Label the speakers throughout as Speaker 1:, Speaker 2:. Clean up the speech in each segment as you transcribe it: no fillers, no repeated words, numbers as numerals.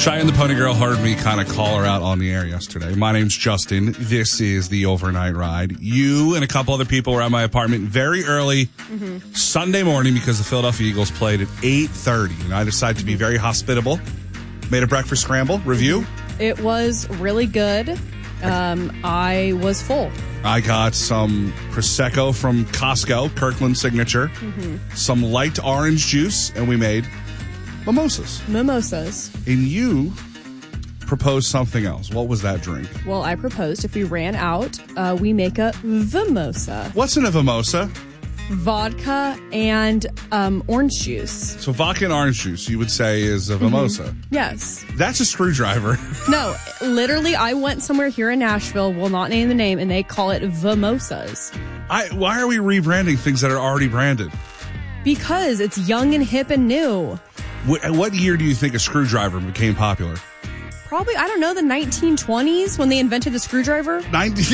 Speaker 1: Cheyenne the Pony Girl heard me kind of call her out on the air yesterday. My name's Justin. This is the Overnight Ride. You and a couple other people were at my apartment very early Sunday morning because the Philadelphia Eagles played at 8:30. And I decided to be very hospitable. Made a breakfast scramble. Review?
Speaker 2: It was really good. I was full.
Speaker 1: I got some Prosecco from Costco, Kirkland Signature, some light orange juice, and we made mimosas.
Speaker 2: And
Speaker 1: you proposed something else. What was that drink?
Speaker 2: Well, I proposed if we ran out, we make a Vimosa.
Speaker 1: What's in a Vimosa?
Speaker 2: Vodka and orange juice.
Speaker 1: So vodka and orange juice, you would say, is a Vimosa.
Speaker 2: Yes.
Speaker 1: That's a screwdriver.
Speaker 2: No, literally, I went somewhere here in Nashville, will not name the name, and they call it Vimosas.
Speaker 1: Why are we rebranding things that are already branded?
Speaker 2: Because it's young and hip and new.
Speaker 1: What year do you think a screwdriver became popular?
Speaker 2: Probably, I don't know, the 1920s when they invented the screwdriver?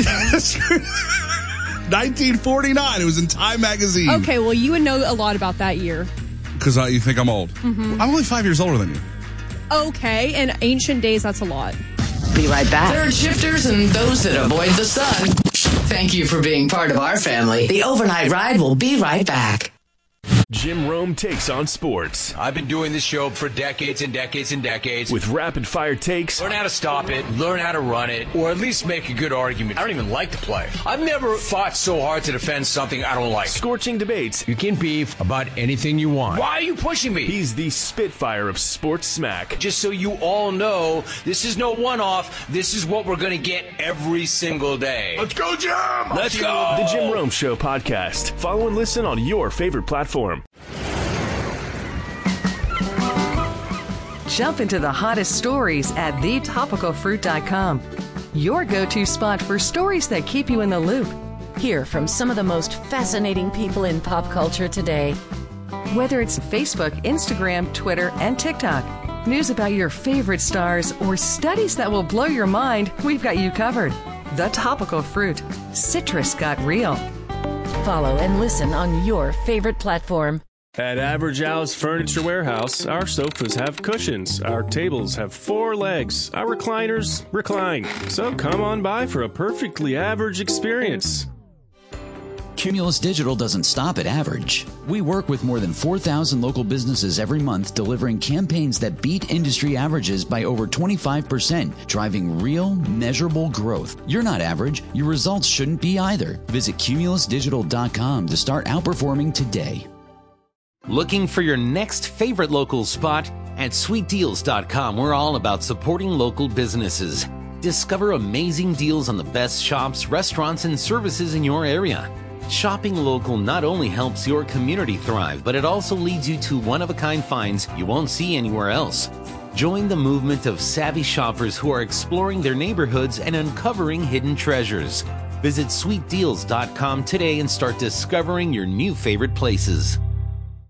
Speaker 1: 1949. It was in Time magazine.
Speaker 2: Okay, well, you would know a lot about that year.
Speaker 1: Because you think I'm old. I'm only 5 years older than you.
Speaker 2: Okay, in ancient days, that's a lot.
Speaker 3: Be right back.
Speaker 4: Third shifters and those that avoid the sun. Thank you for being part of our family. The Overnight Ride will be right back.
Speaker 5: Jim Rome takes on sports.
Speaker 6: I've been doing this show for decades and decades and decades.
Speaker 5: With rapid-fire takes.
Speaker 6: Learn how to stop it, learn how to run it, or at least make a good argument. I don't even like to play. I've never fought so hard to defend something I don't like.
Speaker 5: Scorching debates.
Speaker 6: You can beef about anything you want. Why are you pushing me?
Speaker 5: He's the Spitfire of sports smack.
Speaker 6: Just so you all know, this is no one-off. This is what we're going to get every single day. Let's go, Jim! Let's go!
Speaker 5: The Jim Rome Show podcast. Follow and listen on your favorite platform.
Speaker 7: Jump into the hottest stories at thetopicalfruit.com. Your go-to spot for stories that keep you in the loop.
Speaker 8: Hear from some of the most fascinating people in pop culture today.
Speaker 7: Whether it's Facebook, Instagram, Twitter, and TikTok, news about your favorite stars, or studies that will blow your mind, we've got you covered. The Topical Fruit. Citrus got real.
Speaker 8: Follow and listen on your favorite platform.
Speaker 5: At Average Al's Furniture Warehouse, our sofas have cushions, our tables have 4 legs, our recliners recline. So come on by for a perfectly average experience.
Speaker 9: Cumulus Digital doesn't stop at average. We work with more than 4,000 local businesses every month, delivering campaigns that beat industry averages by over 25%, driving real, measurable growth. You're not average. Your results shouldn't be either. Visit cumulusdigital.com to start outperforming today.
Speaker 10: Looking for your next favorite local spot? At sweetdeals.com, we're all about supporting local businesses. Discover amazing deals on the best shops, restaurants, and services in your area. Shopping local not only helps your community thrive, but it also leads you to one-of-a-kind finds you won't see anywhere else. Join the movement of savvy shoppers who are exploring their neighborhoods and uncovering hidden treasures. Visit sweetdeals.com today and start discovering your new favorite places.